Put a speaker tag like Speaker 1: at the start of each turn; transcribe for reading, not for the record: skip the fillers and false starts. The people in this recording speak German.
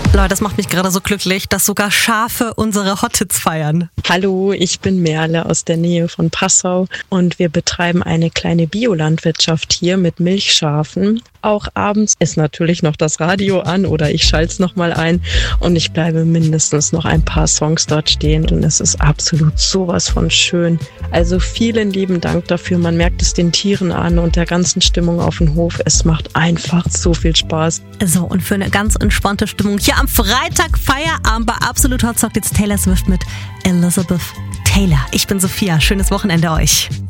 Speaker 1: Leute, das macht mich gerade so glücklich, dass sogar Schafe unsere Hottits feiern.
Speaker 2: Hallo, ich bin Merle aus der Nähe von Passau und wir betreiben eine kleine Biolandwirtschaft hier mit Milchschafen. Auch abends ist natürlich noch das Radio an oder ich schalte es nochmal ein und ich bleibe mindestens noch ein paar Songs dort stehen und es ist absolut sowas von schön. Also vielen lieben Dank dafür. Man merkt es den Tieren an und der ganzen Stimmung auf dem Hof. Es macht einfach so viel Spaß.
Speaker 1: So, und für eine ganz entspannte Stimmung hier am Freitag Feierabend bei Absolut Hot zockt jetzt Taylor Swift mit Elizabeth Taylor. Ich bin Sophia. Schönes Wochenende euch.